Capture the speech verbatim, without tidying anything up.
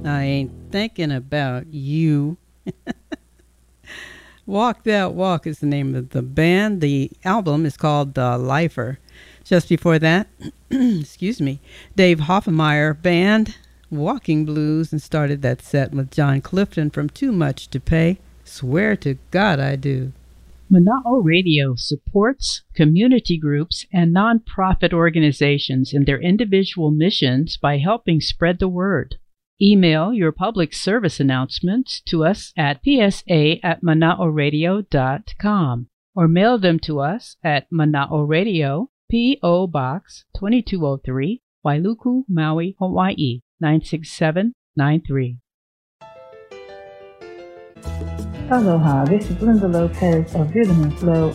I ain't thinking about you. Walk That Walk is the name of the band. The album is called The Lifer. Just before that, excuse me, Dave Hoffmeyer Band, Walking Blues, and started that set with John Clifton from Too Much to Pay. Swear to God I do. Mana'o Radio supports community groups and nonprofit organizations in their individual missions by helping spread the word. Email your public service announcements to us at p s a at mana'o radio dot com or mail them to us at Mana'o Radio, P O. Box twenty-two oh three, Wailuku, Maui, Hawaii nine six seven nine three. Aloha, this is Linda Lopez of Rhythm and Flow